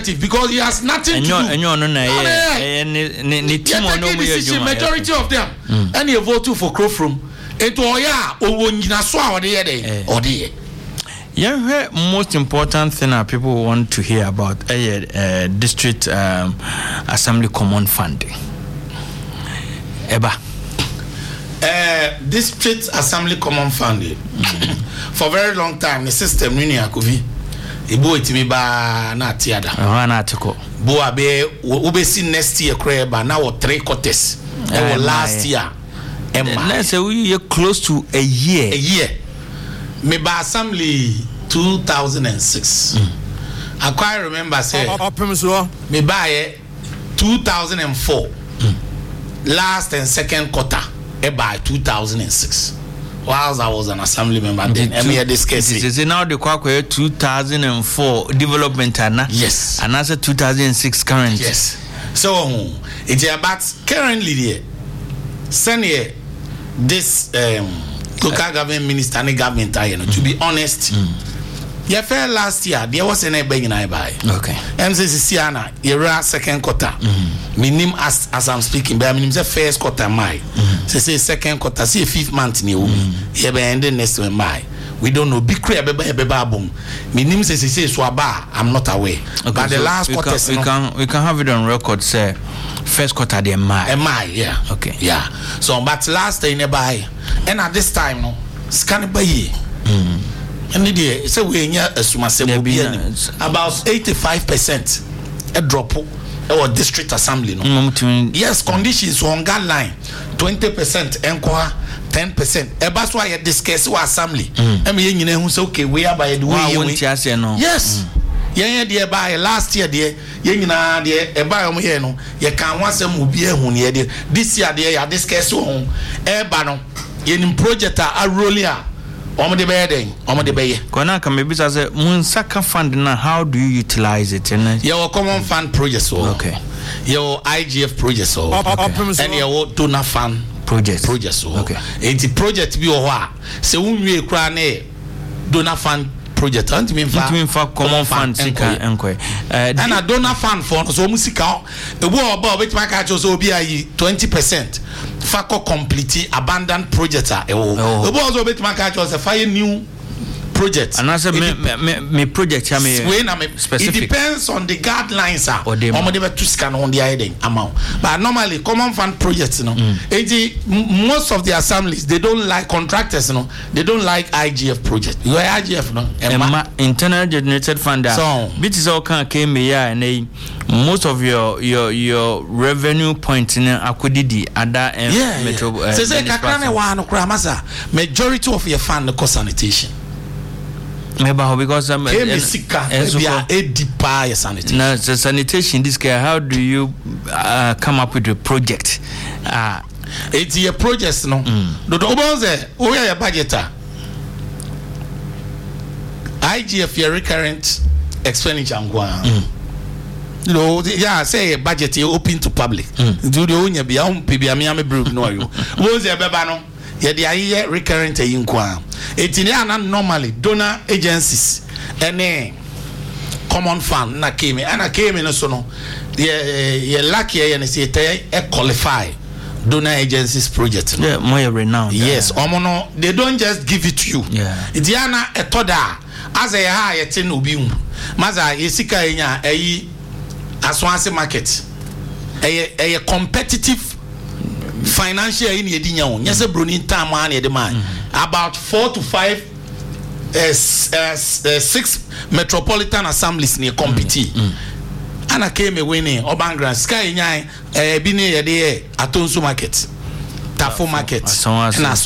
representative because he has nothing to do. And you're no majority of them. And you vote for Crofrom. It was yeah, most important thing that people want to hear about district assembly common funding. Eba. District assembly common funding. For a very long time, the system Nini Akuvi. Ibo itimi ba na tiada. Na atiko. Bo abe obesi next year creba now 3 quarters. Last year. Let's say we are close to a year. Me ba assembly 2006. I quite remember say me buy 2004. Last and second quarter by 2006. Whilst I was an assembly member then this case is now the Kwakwe 2004 development yes, and also 2006 current. Yes. So it's about currently there send here this local government minister and government to be honest. Yeah, fair last year there was an begging I buy. Okay. MCC Siana, era second quarter. Minim as I'm speaking, but I mean first quarter my. Say second quarter, see 5th month ni yeah, be ending next one my. We don't know. Big crab boom. Minim say swaba. I'm not aware. Okay, but the last quarter we can have it on record. Say first quarter they my. Yeah. Okay. Yeah. So but last day nearby, and at this time no scan by ye. And the so we about 85% a drop or district assembly no. Yes, conditions on guideline 20% encore 10%. That's why you discuss what assembly. I mean you say okay we are by the way. Yes. Yeah, dear by last year dear yena dear e buy omo here no you can want some obi ehun here dear this year dear you discuss on e ba no yen project a roll Kona can maybe say Munsaka fund now. How do you utilize it? Your common fund project, okay. Your IGF project, and your donor fund project, okay. It's a project be or so we cry donor fund project. And mean for common fund and a donor fund for so musical. The war about which my catch also be 20%. Fako complete abandoned project. The boss of it, my catch was a fire new project. And I said, me project, it depends on the guidelines. Or they to scan on the hiding amount. But normally, common fund projects, most of the assemblies, they don't like contractors, they don't like IGF project. You are IGF, internal generated fund. So, bit is all came here and most of your revenue points in Akudidi, Ada and Metro. Majority of your fund cost sanitation. Because sanitation this guy, how do you come up with a project? It's a project, no. The we are a budgeter. IGF your recurrent expenditure say a budget you open to public. Do the only be PBM no you. Was a bebano? Yeah, the recurrent inquiry. It's in normally donor agencies and common fund na came and I came in so no. Yeah, lucky and say a qualify donor agencies project. Yeah, more renowned. Yes, omono they don't just give it to you. Yeah. It's yana a toda as a high at ubium. Maza yesika enya Aswanse market a competitive financial in Yedinya. Yes, a Brunin Taman demand about 4 to 5 6 metropolitan assemblies near compete. And I came away near Obangra Sky Bine Atonsu market, Tafo market, and